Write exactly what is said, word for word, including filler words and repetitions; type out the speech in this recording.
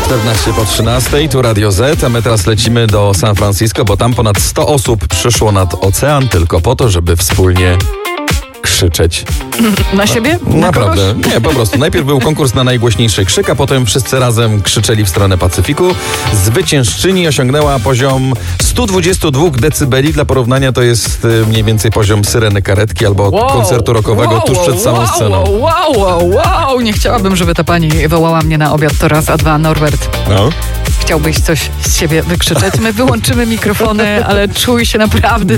czternaście po trzynastej, tu Radio Z, a my teraz lecimy do San Francisco, bo tam ponad sto osób przyszło nad ocean tylko po to, żeby wspólnie krzyczeć. Na siebie? Na Naprawdę. kogoś? Nie, po prostu. Najpierw był konkurs na najgłośniejszy krzyk, a potem wszyscy razem krzyczeli w stronę Pacyfiku. Zwyciężczyni osiągnęła poziom sto dwadzieścia dwa decybeli. Dla porównania to jest y, mniej więcej poziom syreny karetki albo Wow, koncertu rockowego wow, tuż przed samą wow, sceną. Wow, wow, wow. Nie chciałabym, żeby ta pani wołała mnie na obiad. To raz, a dwa, Norbert. No. Chciałbyś coś z siebie wykrzyczeć? My wyłączymy mikrofony, ale czuj się naprawdę